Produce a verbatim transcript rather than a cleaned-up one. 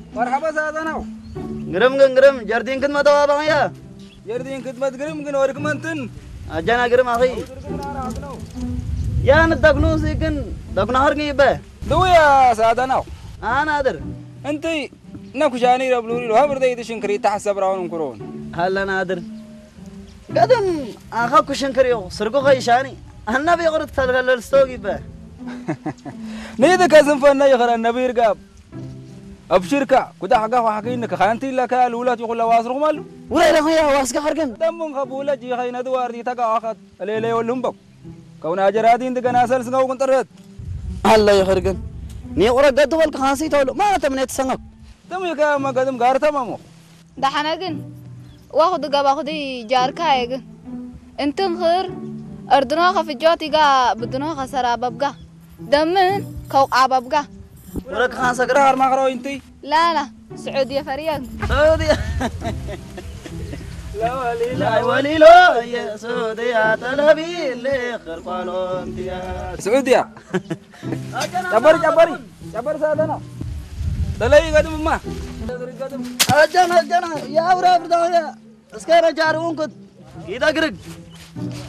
مرحبا سادنا قرم قرم جردين كدمة توابع يا جردين كدمة قرم قن وركم أنتن أجانا قرم أخي يا ندقنو سيكن دقنا هرقي به دو يا سادنا أنا أدر أنتي نكشاني ربلوري لو هبر دايت شنكري تحسب راون كرون هلا نادر قدم أخاك شنكريو سرقو خيشاني النبي يغرد تلقى الستوغي به نيدا كاسم فنا يخرى النبي رقاب أبشركة كده حقا وحكينك خانتي لك الأولى تقول لواسرق مالو ولا لا يا واسك خرقن دم خبولة جي خينا دوار دي تقع أخذ ليلة ولهم بق كون أجرادين دقنا أسل سنو كنترت هلا يخرقن ني ورا قد والك خاصي تولو ما تمنيت سنق دم يكا ما قدم غارتا مامو ده حناجن واخد جاب أخدي جاركا يجن أنتن خير أردنا خف جاتي جا بدنا خسارة ببجا دمن كوك عببجا ورك خاصة قرار ما قرأ أنتي لا لا سعودية فريق سعودية لا ولي لا ولي لا يا سعودية تلبي اللي خرقانون تيا سعودية جبر جبري جبر سادنا تلاقي قدم ما أجانا أجانا يا ورا بردا يا اسكار جارون كد كيدا قرق